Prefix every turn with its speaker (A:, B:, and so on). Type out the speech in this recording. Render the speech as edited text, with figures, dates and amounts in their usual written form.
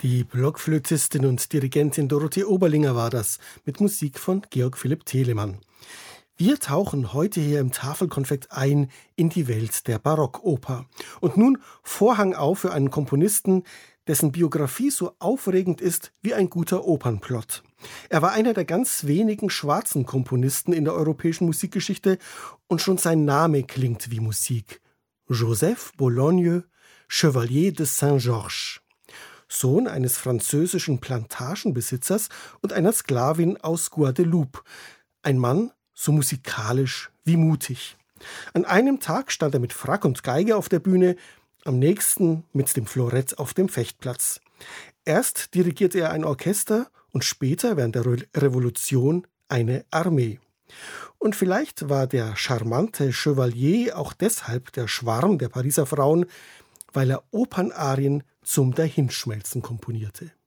A: Die Blockflötistin und Dirigentin Dorothee Oberlinger war das, mit Musik von Georg Philipp Telemann. Wir tauchen heute hier im Tafelkonfekt ein in die Welt der Barockoper. Und nun Vorhang auf für einen Komponisten, dessen Biografie so aufregend ist wie ein guter Opernplot. Er war einer der ganz wenigen schwarzen Komponisten in der europäischen Musikgeschichte und schon sein Name klingt wie Musik. Joseph Bologne, Chevalier de Saint-Georges. Sohn eines französischen Plantagenbesitzers und einer Sklavin aus Guadeloupe. Ein Mann so musikalisch wie mutig. An einem Tag stand er mit Frack und Geige auf der Bühne, am nächsten mit dem Florett auf dem Fechtplatz. Erst dirigierte er ein Orchester und später während der Revolution eine Armee. Und vielleicht war der charmante Chevalier auch deshalb der Schwarm der Pariser Frauen, weil er Opernarien zum Dahinschmelzen komponierte.